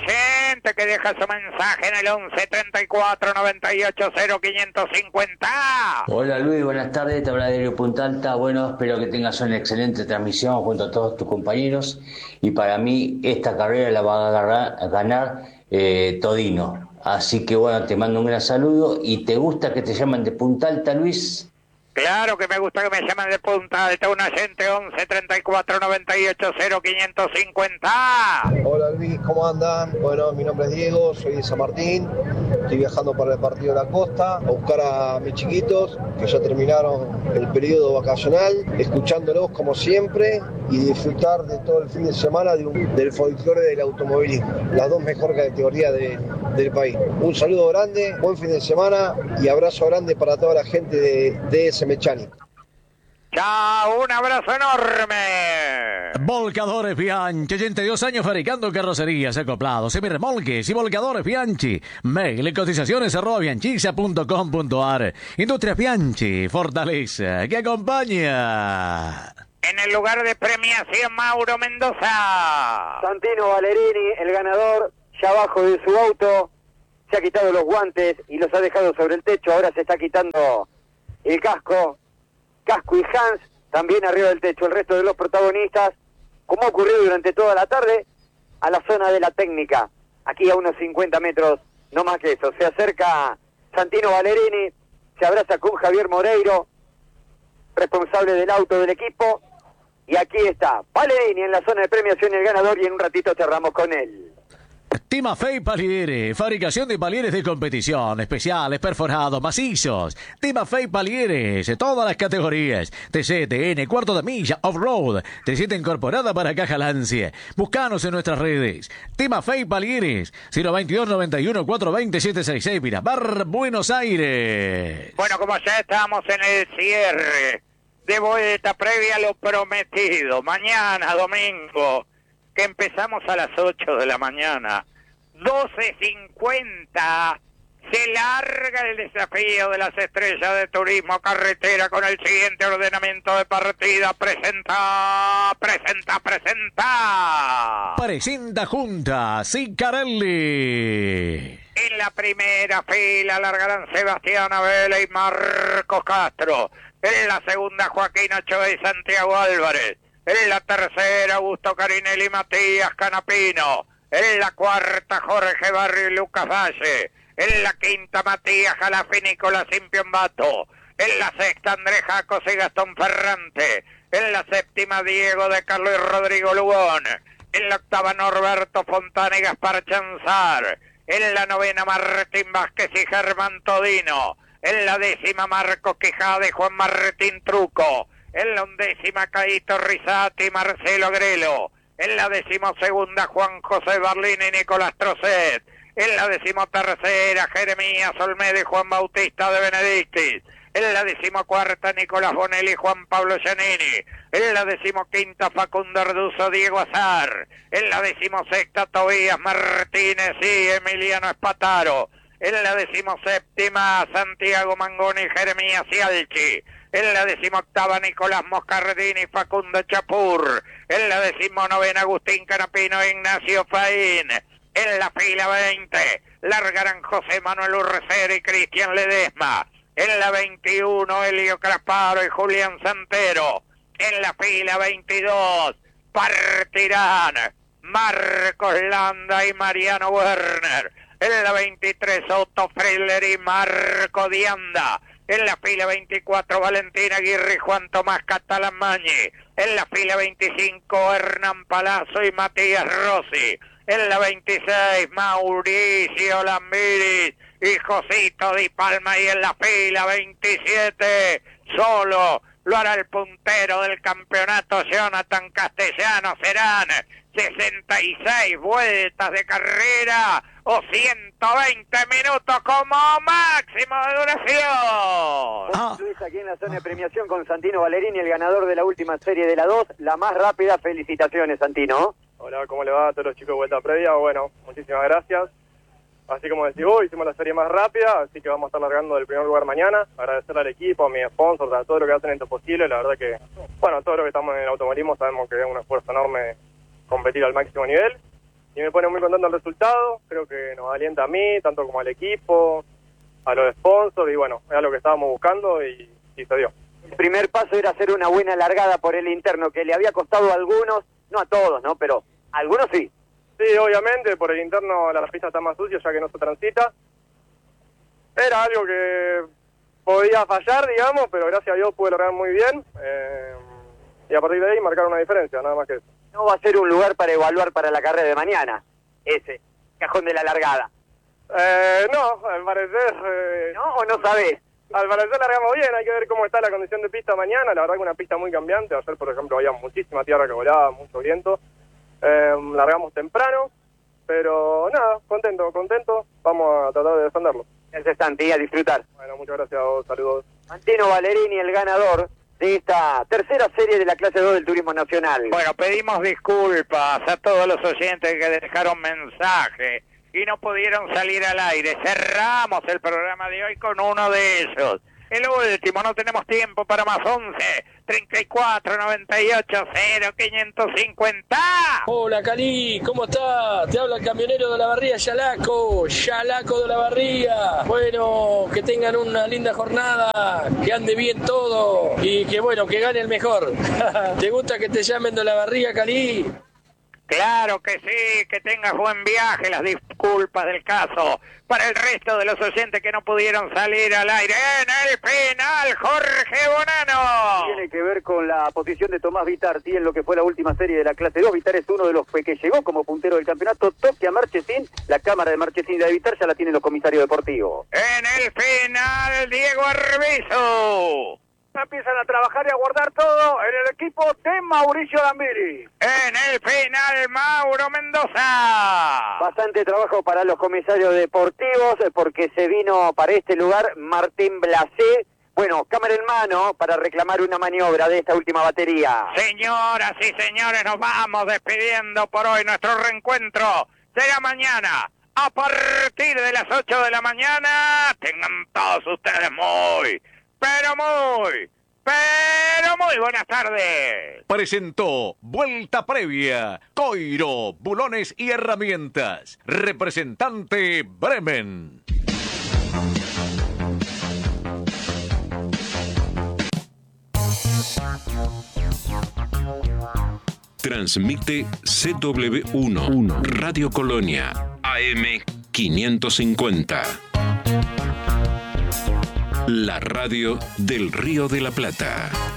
oyente que deja su mensaje en el 11 34 98 0550. Hola Luis, buenas tardes, te habla Diario Punta Alta. Bueno, espero que tengas una excelente transmisión junto a todos tus compañeros. Y para mí esta carrera la va a ganar Todino. Así que bueno, te mando un gran saludo. ¿Y te gusta que te llamen de Punta Alta, Luis? Claro que me gusta que me llamen de Punta Alta, un agente 11 34 98 0550. Hola Luis, ¿cómo andan? Bueno, mi nombre es Diego, soy de San Martín, estoy viajando para el partido de la costa a buscar a mis chiquitos que ya terminaron el periodo vacacional, escuchándolos como siempre y disfrutar de todo el fin de semana del folclore del automovilismo, las dos mejores categorías del país. Un saludo grande, buen fin de semana y abrazo grande para toda la gente de DS Mechanic. Chao, un abrazo enorme. Volcadores Bianchi, 82 años fabricando carrocerías, acoplados, semirremolques y volcadores Bianchi. Mail, cotizaciones @bianchisa.com.ar. Industrias Bianchi, fortaleza que acompaña. En el lugar de premiación, Mauro Mendoza. Santino Valerini, el ganador, ya abajo de su auto, se ha quitado los guantes y los ha dejado sobre el techo, ahora se está quitando el casco y Hans también arriba del techo. El resto de los protagonistas, como ha ocurrido durante toda la tarde, a la zona de la técnica, aquí a unos 50 metros, no más que eso. Se acerca Santino Valerini, se abraza con Javier Moreiro, responsable del auto del equipo, y aquí está Valerini en la zona de premiación, el ganador, y en un ratito cerramos con él. Timafey Palieres, fabricación de palieres de competición, especiales, perforados, macizos. Timafey Palieres, todas las categorías. TC, TN, cuarto de milla, off-road, TC incorporada para caja Lancia. Búscanos en nuestras redes. Timafey Palieres, 022 91 420 766, Miramar, Buenos Aires. Bueno, como ya estamos en el cierre de vuelta previa a lo prometido, mañana, domingo, que empezamos a las 8 de la mañana, 12:50, se larga el desafío de las estrellas de turismo carretera con el siguiente ordenamiento de partida. Presenta Junta Sicarelli. En la primera fila largarán Sebastián Abela y Marcos Castro. En la segunda, Joaquín Ochoa y Santiago Álvarez. En la tercera, Augusto Carinelli y Matías Canapino. En la cuarta, Jorge Barrio y Lucas Valle. En la quinta, Matías Jalafi y Nicolás Impiombato. En la sexta, Andrés Jacos y Gastón Ferrante. En la séptima, Diego de Carlos y Rodrigo Lugón. En la octava, Norberto Fontana y Gaspar Chanzar. En la novena, Martín Vázquez y Germán Todino. En la décima, Marcos Quijada y Juan Martín Truco. En la undécima, Caíto Rizati y Marcelo Grelo. En la decimosegunda, Juan José Barlín y Nicolás Trocet. En la decimotercera, Jeremías Olmedo y Juan Bautista de Benedictis. En la decimocuarta, Nicolás Bonelli y Juan Pablo Giannini. En la decimoquinta, Facundo Arduzo, Diego Azar. En la decimosexta, Tobías Martínez y Emiliano Espataro. En la decimoséptima, Santiago Mangoni y Jeremías Cialchi. En la decimoctava, Nicolás Moscardini y Facundo Chapur. En la decimonovena, Agustín Canapino e Ignacio Faín. En la fila 20, largarán José Manuel Urrecera y Cristian Ledesma. En la 21, Elio Crasparo y Julián Santero. En la fila 22, partirán Marcos Landa y Mariano Werner. En la 23, Otto Freller y Marco Dianda. En la fila 24, Valentín Aguirre y Juan Tomás Catalamañi. En la fila 25, Hernán Palazzo y Matías Rossi. En la 26, Mauricio Lambiris y Josito Di Palma. Y en la fila 27, solo lo hará el puntero del campeonato, Jonathan Castellano. Serán 66 vueltas de carrera o 120 minutos como máximo de duración. Luis, aquí en la zona de premiación con Santino Valerini, el ganador de la última serie de la 2, la más rápida. Felicitaciones, Santino. Hola, ¿cómo le va a todos los chicos de vuelta previa? Bueno, muchísimas gracias. Así como decís vos, hicimos la serie más rápida, así que vamos a estar largando del primer lugar mañana. Agradecer al equipo, a mis sponsors, a todo lo que hacen esto posible. La verdad que, bueno, todos los que estamos en el automovilismo sabemos que es un esfuerzo enorme competir al máximo nivel. y me pone muy contento el resultado. Creo que nos alienta a mí, tanto como al equipo, a los sponsors, y bueno, era lo que estábamos buscando y se dio. El primer paso era hacer una buena largada por el interno, que le había costado a algunos, no a todos, ¿no? Pero a algunos sí. Sí, obviamente, por el interno la pista está más sucia ya que no se transita. Era algo que podía fallar, digamos, pero gracias a Dios pude largar muy bien. Y a partir de ahí marcar una diferencia, nada más que eso. No va a ser un lugar para evaluar para la carrera de mañana, ese cajón de la largada. No, al parecer... ¿No? ¿O no sabés? Al parecer largamos bien, hay que ver cómo está la condición de pista mañana. La verdad que una pista muy cambiante. Ayer, por ejemplo, había muchísima tierra que volaba, mucho viento. Largamos temprano, pero nada, contento. Vamos a tratar de defenderlo. Gracias, Santi, a disfrutar. Bueno, muchas gracias a vos, saludos. Mantino Valerini, el ganador de esta tercera serie de la clase 2 del Turismo Nacional. Bueno, pedimos disculpas a todos los oyentes que dejaron mensaje y no pudieron salir al aire. Cerramos el programa de hoy con uno de ellos. El último, no tenemos tiempo para más. 11 34 98 0 550. Hola Cali, ¿cómo estás? Te habla el camionero de la Barría, Yalaco de la Barría. Bueno, que tengan una linda jornada, que ande bien todo y que bueno, que gane el mejor. ¿Te gusta que te llamen de la Barría, Cali? Claro que sí, que tengas buen viaje, las disculpas del caso. Para el resto de los oyentes que no pudieron salir al aire, en el penal, Jorge Bonano. Tiene que ver con la posición de Tomás Vitarti en lo que fue la última serie de la clase 2. Vitar es uno de los que llegó como puntero del campeonato. Toque a Marchesín, la cámara de Marchesín y de Vitar ya la tienen los comisarios deportivos. En el penal, Diego Arbizu. Empiezan a trabajar y a guardar todo en el equipo de Mauricio Gambiri. En el penal, Mauro Mendoza. Bastante trabajo para los comisarios deportivos porque se vino para este lugar Martín Blasé. Bueno, cámara en mano para reclamar una maniobra de esta última batería. Señoras y señores, nos vamos despidiendo por hoy. Nuestro reencuentro será mañana a partir de las 8 de la mañana. Tengan todos ustedes pero muy buenas tardes. Presentó Vuelta Previa, Coiro, Bulones y Herramientas. Representante Bremen. Transmite CW1, Radio Colonia, AM 550. La radio del Río de la Plata.